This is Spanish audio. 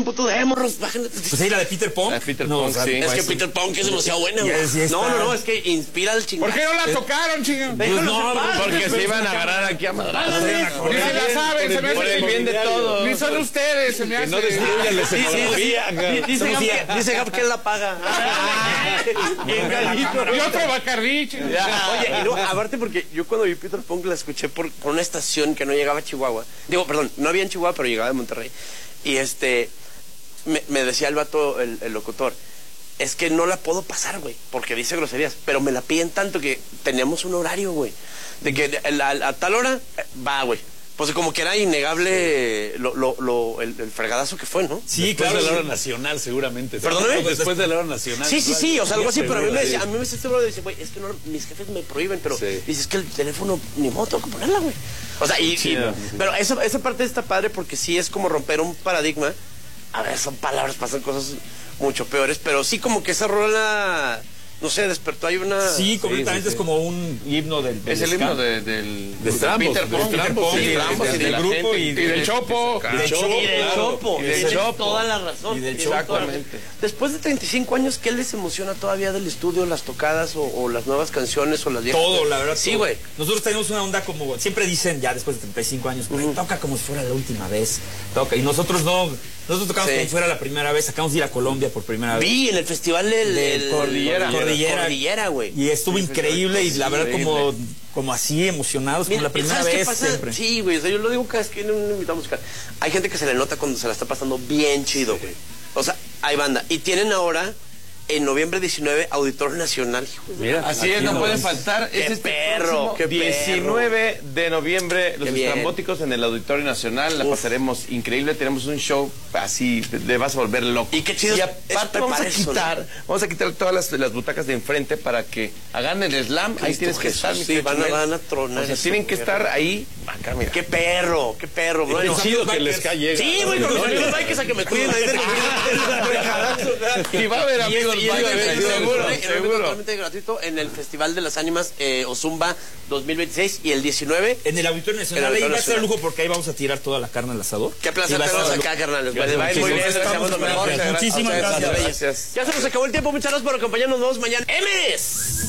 un puto de morros, bájenle. Pues ahí la de Peter Punk. Sí. Es que Peter Punk es demasiado buena, güey. No, es que inspira al chingado. ¿Por qué no la tocaron, chingón? Pues no, porque se iban a agarrar aquí a madrazos. Ni se la saben, se me hace. Por el bien de todos. Ni son ustedes, se me hace. No destruyan la escenografía. Dice Gab que él la paga. Y otro Bacardí, chingón. Oye, y luego, aparte porque yo cuando vi Peter Punk la escuché por una estación que no llegaba a Chihuahua. Digo, perdón, no había en Chihuahua, pero llegaba de Monterrey. Y me decía el vato, el locutor, es que no la puedo pasar, güey, porque dice groserías, pero me la piden tanto que teníamos un horario, güey, de que a tal hora va, güey. Pues como que era innegable el fregadazo que fue, ¿no? Sí, después claro. de la hora nacional, seguramente. ¿Perdóname? Después de la hora nacional. Sí, o sea, algo así, pero a mí me decía, este brother dice, güey, es que no, mis jefes me prohíben, pero dice, es que el teléfono, ni modo, tengo que ponerla, güey. O sea, pero esa parte está padre porque sí es como romper un paradigma. A ver, son palabras, pasan cosas mucho peores, pero sí como que esa rola, no sé, despertó ahí una... Sí, completamente es como un himno del Es el himno del Peter Punk, del grupo Y del Chopo. Y del Chopo. Del Chopo. Toda la razón. Y del Chopo. Exactamente. Después de 35 años, ¿qué les emociona todavía del estudio, las tocadas o las nuevas canciones o las viejas? Todo, la verdad. Sí, güey. Nosotros tenemos una onda como, siempre dicen ya después de 35 años, toca como si fuera la última vez, toca. Y nosotros no, nosotros tocamos como si fuera la primera vez, acabamos de ir a Colombia por primera vez. Vi en el festival del Cordillera, güey. Y estuvo increíble y la verdad como así emocionados como la primera ¿sabes qué vez pasa? siempre. Sí, güey, o sea, yo lo digo cada vez que viene un invitado musical. Hay gente que se le nota cuando se la está pasando bien chido, güey. O sea, hay banda. Y tienen ahora, en noviembre 19, Auditorio Nacional. Mira, así es, no puede faltar. Qué Es perro, qué 19 de noviembre, Los Qué bien. Estrambóticos en el Auditorio Nacional. La pasaremos increíble. Tenemos un show así, te vas a volver loco. Y qué chido Y es aparte vamos a quitar todas las butacas de enfrente para que hagan el slam. Ahí tienes que estar. Sí, van a tronar. O sea, tienen que estar ahí. Acá, mira. Qué perro, bro. Qué chido que les cae. Sí, güey, con los amigos bikers a que me cuiden ahí Y va a haber amigos seguro. Totalmente gratuito en el Festival de las Ánimas Ozumba 2026 y el 19 En el Auditorio Nacional, ahí va a ser lujo porque ahí vamos a tirar toda la carne al asador. Qué placer Y va a tenerlos estar- acá, carnales. Gracias, Va a ir muy bien, les deseamos lo mejor. Muchísimas gracias. Ya se nos acabó el tiempo, muchas gracias por acompañarnos. Nos vemos mañana. ¡Emes!